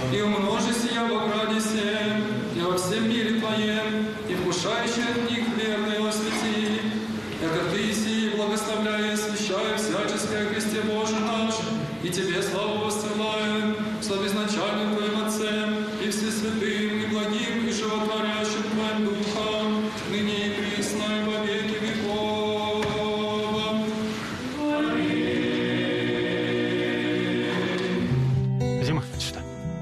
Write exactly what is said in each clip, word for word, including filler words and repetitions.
и умножись я во граде всем, и во всем мире Твоем, и вкушающий от них верные освети. Яко Ты сии благословляя и освящая всяческое Христе Боже наш, и Тебе славу воссылаем, слав изначальным Твоим Отцем, и всесвятым, и благим, и животворящим Твоим Духом, ныне и присно, и во веки веков. Аминь. Зима, что?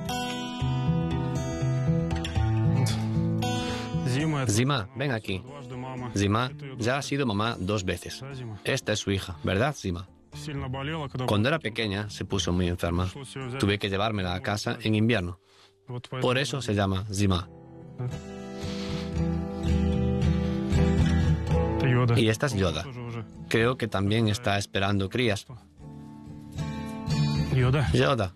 Zima, ven aquí. Zima ya ha sido mamá dos veces. Esta es su hija, ¿verdad, Zima? Cuando era pequeña se puso muy enferma. Tuve que llevármela a casa en invierno. Por eso se llama Zima. Y esta es Yoda. Creo que también está esperando crías. Yoda.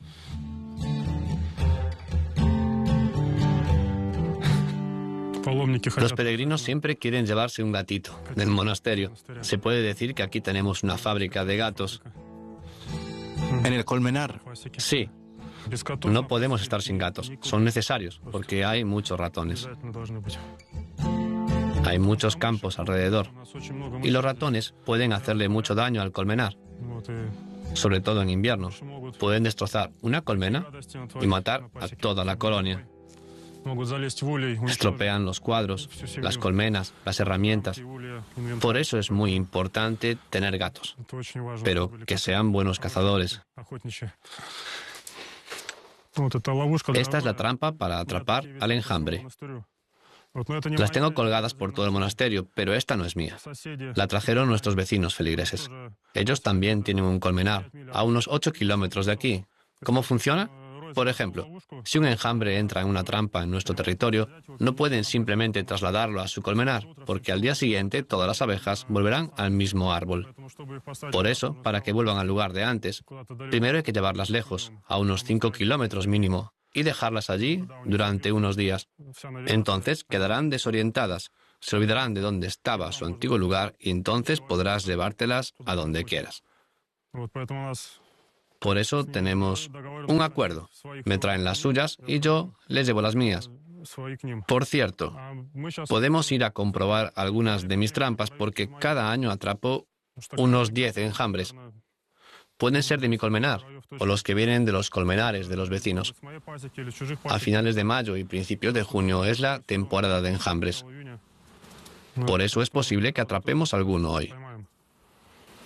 Los peregrinos siempre quieren llevarse un gatito del monasterio. Se puede decir que aquí tenemos una fábrica de gatos. ¿En el Colmenar? Sí. No podemos estar sin gatos. Son necesarios porque hay muchos ratones. Hay muchos campos alrededor. Y los ratones pueden hacerle mucho daño al colmenar. Sobre todo en invierno. Pueden destrozar una colmena y matar a toda la colonia. Estropean los cuadros, las colmenas, las herramientas. Por eso es muy importante tener gatos, pero que sean buenos cazadores. Esta es la trampa para atrapar al enjambre. Las tengo colgadas por todo el monasterio, pero esta no es mía. La trajeron nuestros vecinos feligreses. Ellos también tienen un colmenar, a unos ocho kilómetros de aquí. ¿Cómo funciona? Por ejemplo, si un enjambre entra en una trampa en nuestro territorio, no pueden simplemente trasladarlo a su colmenar, porque al día siguiente todas las abejas volverán al mismo árbol. Por eso, para que vuelvan al lugar de antes, primero hay que llevarlas lejos, a unos cinco kilómetros mínimo, y dejarlas allí durante unos días. Entonces quedarán desorientadas, se olvidarán de dónde estaba su antiguo lugar y entonces podrás llevártelas a donde quieras. Por eso tenemos un acuerdo. Me traen las suyas y yo les llevo las mías. Por cierto, podemos ir a comprobar algunas de mis trampas porque cada año atrapo unos diez enjambres. Pueden ser de mi colmenar o los que vienen de los colmenares de los vecinos. A finales de mayo y principios de junio es la temporada de enjambres. Por eso es posible que atrapemos alguno hoy.